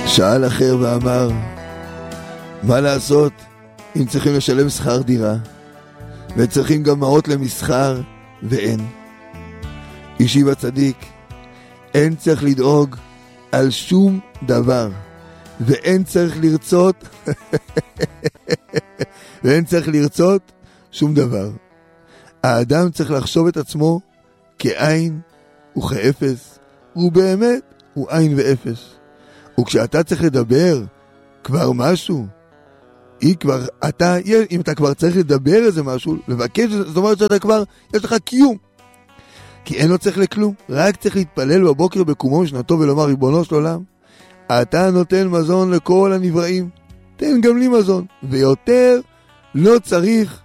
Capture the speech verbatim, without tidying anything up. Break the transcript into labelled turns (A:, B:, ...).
A: שאל אחר ואמר, מה לעשות אם צריכים לשלם שכר דירה וצריכים גם מעות למסחר ואין? השיב הצדיק, אין צריך לדאוג על שום דבר ואין צריך לרצות ואין צריך לרצות שום דבר. האדם צריך לחשוב את עצמו כעין וכאפס, ובאמת הוא עין ואפס. וכשאתה צריך לדבר כבר משהו, היא כבר, אתה, אם אתה כבר צריך לדבר איזה משהו, לבקש, זאת אומרת שאתה כבר, יש לך קיום. כי אין לו צריך לכלום, רק צריך להתפלל בבוקר בקומו משנתו ולומר, ריבונו של עולם, אתה נותן מזון לכל הנבראים, תן גם לי מזון, ויותר לא צריך